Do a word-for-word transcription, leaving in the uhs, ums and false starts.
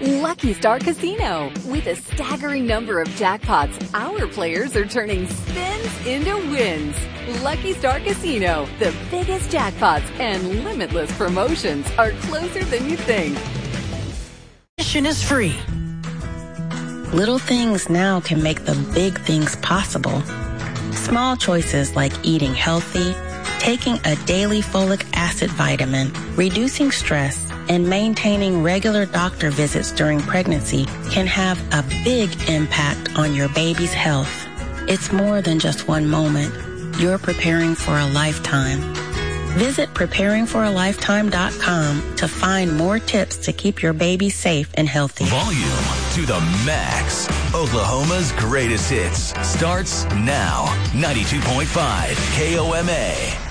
Lucky Star Casino. With a staggering number of jackpots, our players are turning spins into wins. Lucky Star Casino. The biggest jackpots and limitless promotions are closer than you think. Admission is free. Little things now can make the big things possible. Small choices like eating healthy, taking a daily folic acid vitamin, reducing stress, and maintaining regular doctor visits during pregnancy can have a big impact on your baby's health. It's more than just one moment. You're preparing for a lifetime. Visit preparing for a lifetime dot com to find more tips to keep your baby safe and healthy. Volume to the max. Oklahoma's greatest hits starts now. ninety-two point five K O M A.